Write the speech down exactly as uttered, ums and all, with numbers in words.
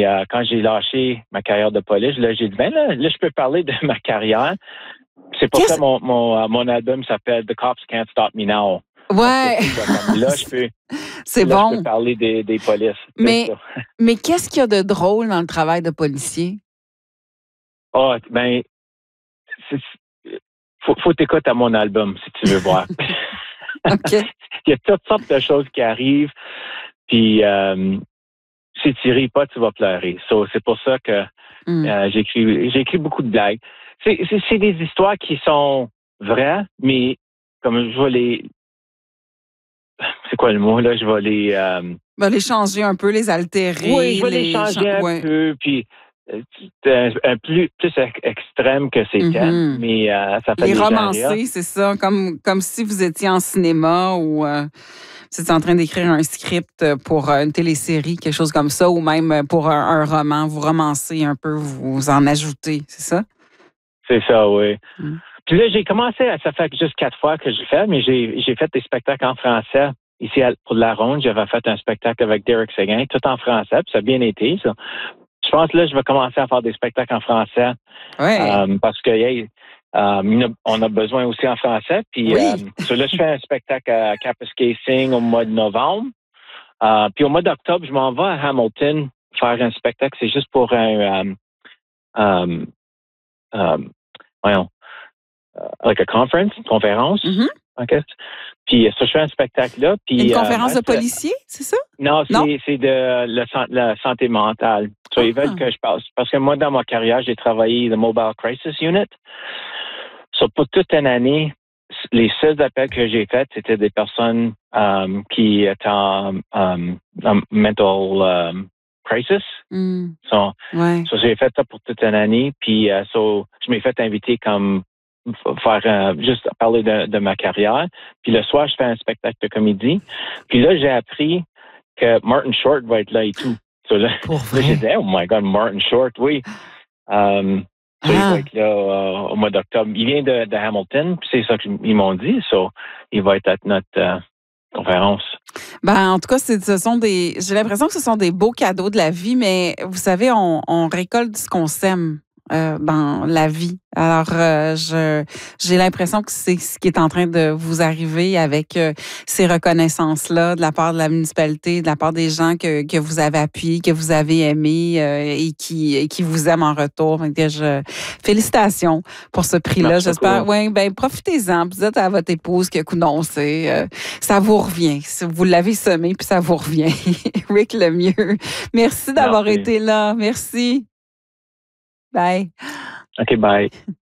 Puis euh, quand j'ai lâché ma carrière de police, là, j'ai dit, ben là, là je peux parler de ma carrière. C'est pour Qu'est-ce... ça que mon, mon, mon album s'appelle The Cops Can't Stop Me Now. Ouais. Que, là, je peux, c'est là, bon. je peux parler des, des polices. Mais, mais qu'est-ce qu'il y a de drôle dans le travail de policier? Ah, oh, ben, c'est, faut, faut t'écouter à mon album si tu veux voir. OK. Il y a toutes sortes de choses qui arrivent. Puis, euh, si tu ris pas, tu vas pleurer. So, c'est pour ça que mm. euh, j'écris, j'écris beaucoup de blagues. C'est, c'est, c'est des histoires qui sont vraies, mais comme je vais les... C'est quoi le mot, là? Je vais les... Euh... Ben, les changer un peu, les altérer. Oui, je vais les, les changer cha- un ouais. peu, puis un, un plus, plus extrême que c'était, mm-hmm. mais euh, ça fait les romancer, c'est ça, comme, comme si vous étiez en cinéma ou... Euh... vous êtes en train d'écrire un script pour une télésérie, quelque chose comme ça, ou même pour un, un roman, vous romancez un peu, vous en ajoutez, c'est ça? C'est ça, oui. Mm. Puis là, j'ai commencé, ça fait juste quatre fois que je fais, mais j'ai, j'ai fait des spectacles en français. Ici, pour La Ronde, j'avais fait un spectacle avec Derek Séguin, tout en français, puis ça a bien été, ça. Je pense que là, je vais commencer à faire des spectacles en français. Oui. Euh, parce que, hey, Euh, on a besoin aussi en français. Puis oui. euh, so là, je fais un spectacle à Kapuskasing au mois de novembre. Euh, puis au mois d'octobre, je m'en vais à Hamilton faire un spectacle. C'est juste pour un... Um, um, um, voyons, uh, like a conference, une conférence. Mm-hmm. Okay. Puis ça, je fais un spectacle là. Puis, une conférence euh, de policiers, c'est ça? Non, c'est, non? c'est de la, la santé mentale. So, ah. Ils veulent que je passe. Parce que moi, dans ma carrière, j'ai travaillé le Mobile Crisis Unit. So, pour toute une année, les seuls appels que j'ai faits, c'était des personnes um, qui étaient en um, um, mental um, crisis. Mm. So, ouais. so, j'ai fait ça pour toute une année. Puis, uh, so, je m'ai fait inviter comme faire uh, juste parler de, de ma carrière. Puis le soir, je fais un spectacle de comédie. Puis là, j'ai appris que Martin Short va être là et tout. So, là, pour là j'ai dit, oh my God, Martin Short, oui. Um, So, ah. Il va être là euh, au mois d'octobre. Il vient de, de Hamilton, puis c'est ça qu'ils m'ont dit. So, il va être à notre euh, conférence. Ben, en tout cas, c'est, ce sont des. J'ai l'impression que ce sont des beaux cadeaux de la vie, mais vous savez, on, on récolte ce qu'on sème euh, dans la vie. Alors, euh, je, j'ai l'impression que c'est ce qui est en train de vous arriver avec euh, ces reconnaissances-là de la part de la municipalité, de la part des gens que, que vous avez appuyés, que vous avez aimés euh, et, qui, et qui vous aiment en retour. Donc, je, félicitations pour ce prix-là. Merci J'espère. Oui, ben profitez-en. Vous êtes à votre épouse que coudonc, c'est euh, ça vous revient. Vous l'avez semé, puis ça vous revient. Rick Lemieux, merci d'avoir Merci. été là. Merci. Bye. OK, bye.